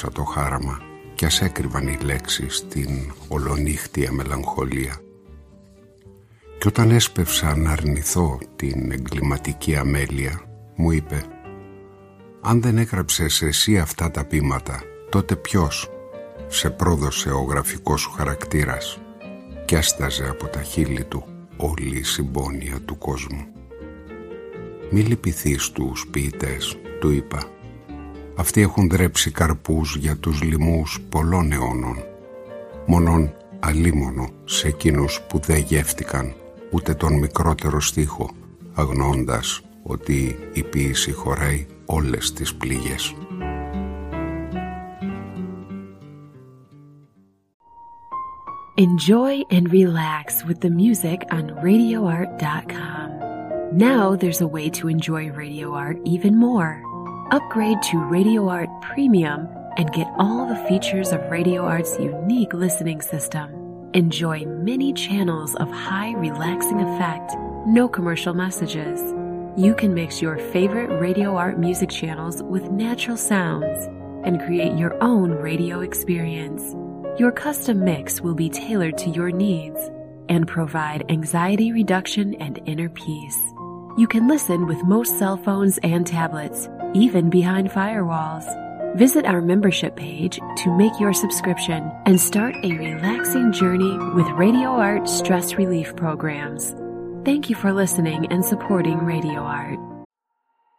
άκουσα το χάραμα κι ας έκρυβαν οι λέξεις την ολονύχτια μελαγχολία. Κι όταν έσπευσα να αρνηθώ την εγκληματική αμέλεια, μου είπε «Αν δεν έγραψες εσύ αυτά τα ποίηματα, τότε ποιος σε πρόδωσε ο γραφικός σου χαρακτήρας?» Κι έσταζε από τα χείλη του όλη η συμπόνια του κόσμου. «Μη λυπηθείς τους ποιητές», του είπα. «Αυτοί έχουν δρέψει καρπούς για τους λοιμούς πολλών αιώνων. Μόνον αλίμονο σε εκείνους που δεν γεύτηκαν ούτε τον μικρότερο στίχο, αγνοώντας ότι η ποίηση χωράει όλες τις πληγές». Enjoy and relax with the music on RadioArt.com. Now there's a way to enjoy Radio Art even more. Upgrade to Radio Art Premium and get all the features of Radio Art's unique listening system. Enjoy many channels of high relaxing effect, no commercial messages. You can mix your favorite Radio Art music channels with natural sounds and create your own radio experience. Your custom mix will be tailored to your needs and provide anxiety reduction and inner peace. You can listen with most cell phones and tablets, even behind firewalls. Visit our membership page to make your subscription and start a relaxing journey with Radio Art stress relief programs. Thank you for listening and supporting Radio Art.